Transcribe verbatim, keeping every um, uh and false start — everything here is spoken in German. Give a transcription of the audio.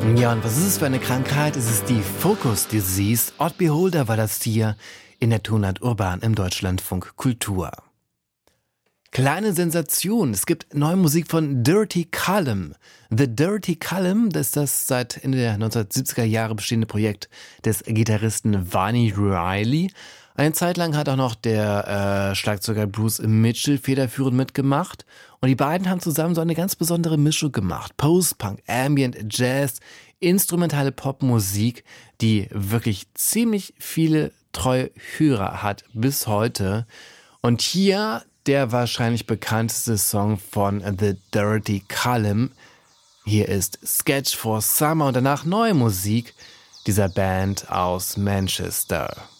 Ja, und was ist es für eine Krankheit? Es ist die Focus Disease. Odd Beholder war das hier in der Tonart Urban im Deutschlandfunk Kultur. Kleine Sensation, es gibt neue Musik von Dirty Column. The Dirty Column, das ist das seit Ende der neunzehnhundertsiebziger Jahre bestehende Projekt des Gitarristen Vani Riley. Eine Zeit lang hat auch noch der äh, Schlagzeuger Bruce Mitchell federführend mitgemacht. Und die beiden haben zusammen so eine ganz besondere Mischung gemacht. Post-Punk, Ambient, Jazz, instrumentale Popmusik, die wirklich ziemlich viele treue Hörer hat bis heute. Und hier der wahrscheinlich bekannteste Song von The Dirty Column. Hier ist Sketch for Summer und danach neue Musik dieser Band aus Manchester.